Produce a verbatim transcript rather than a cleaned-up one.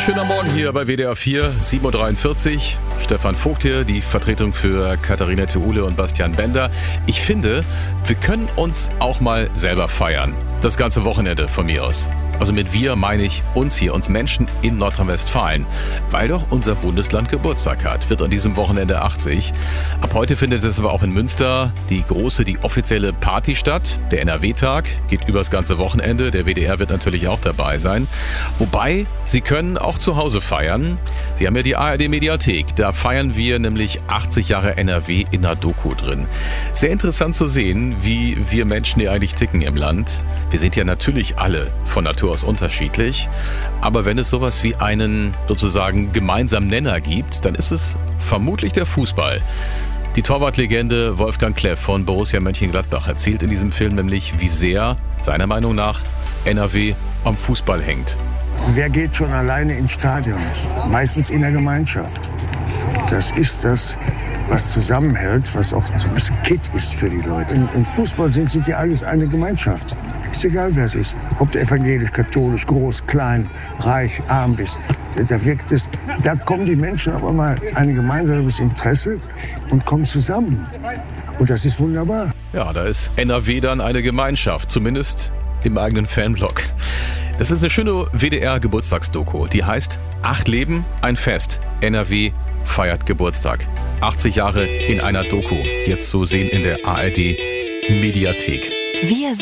schöner Morgen hier bei W D R vier, sieben Uhr dreiundvierzig. Stefan Vogt hier, die Vertretung für Katharina Theule und Bastian Bender. Ich finde, wir können uns auch mal selber feiern. Das ganze Wochenende von mir aus. Also mit wir meine ich uns hier, uns Menschen in Nordrhein-Westfalen. Weil doch unser Bundesland Geburtstag hat, wird an diesem Wochenende achtzig. Ab heute findet es aber auch in Münster die große, die offizielle Party statt. Der N R W-Tag geht übers ganze Wochenende. Der W D R wird natürlich auch dabei sein. Wobei, Sie können auch zu Hause feiern. Sie haben ja die A R D-Mediathek. Da feiern wir nämlich achtzig Jahre N R W in einer Doku drin. Sehr interessant zu sehen, wie wir Menschen hier eigentlich ticken im Land. Wir sind ja natürlich alle von Natur aus unterschiedlich. Aber wenn es sowas wie einen sozusagen gemeinsamen Nenner gibt, dann ist es vermutlich der Fußball. Die Torwartlegende Wolfgang Kleff von Borussia Mönchengladbach erzählt in diesem Film nämlich, wie sehr, seiner Meinung nach, N R W am Fußball hängt. Wer geht schon alleine ins Stadion? Meistens in der Gemeinschaft. Das ist das, was zusammenhält, was auch so ein bisschen Kitt ist für die Leute. Im, im Fußball sind sie ja alles eine Gemeinschaft. Ist egal, wer es ist. Ob du evangelisch, katholisch, groß, klein, reich, arm bist. Da wirkt es, da kommen die Menschen auf einmal ein gemeinsames Interesse und kommen zusammen. Und das ist wunderbar. Ja, da ist N R W dann eine Gemeinschaft, zumindest im eigenen Fanblock. Das ist eine schöne W D R-Geburtstagsdoku, die heißt Acht Leben, ein Fest. N R W feiert Geburtstag. achtzig Jahre in einer Doku. Jetzt zu sehen in der A R D-Mediathek. Wir